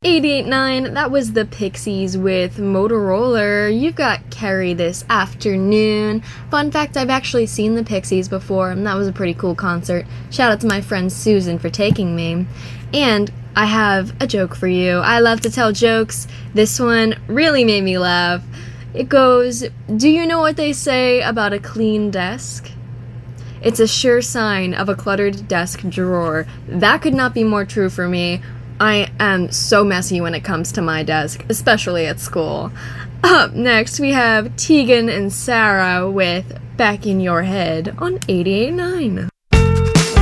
88.9, that was the Pixies with Motorola. You've got Carrie this afternoon. Fun fact, I've actually seen the Pixies before, and that was a pretty cool concert. Shout out to my friend Susan for taking me. And I have a joke for you. I love to tell jokes. This one really made me laugh. It goes, do you know what they say about a clean desk? It's a sure sign of a cluttered desk drawer. That could not be more true for me. I am so messy when it comes to my desk, especially at school. Up next, we have Tegan and Sarah with Back in Your Head on 88.9.